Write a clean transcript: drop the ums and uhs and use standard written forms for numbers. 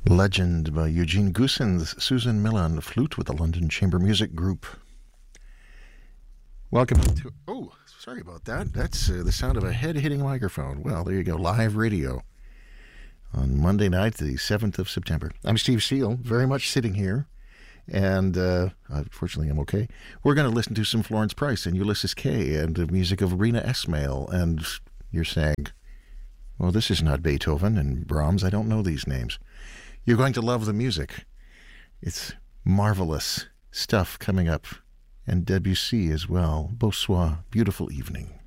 Legend by Eugene Goossens, Susan Miller on the flute with the London Chamber Music Group. Welcome to... Oh, sorry about that. That's the sound of a head-hitting microphone. Well, there you go. Live radio on Monday night, the 7th of September. I'm Steve Steele, very much sitting here, and unfortunately I'm okay. We're going to listen to some Florence Price and Ulysses Kay and the music of Rena Esmail, and you're saying, well, this is not Beethoven and Brahms. I don't know these names. You're going to love the music. It's marvelous stuff coming up. And Debussy as well. Bonsoir. Beautiful evening.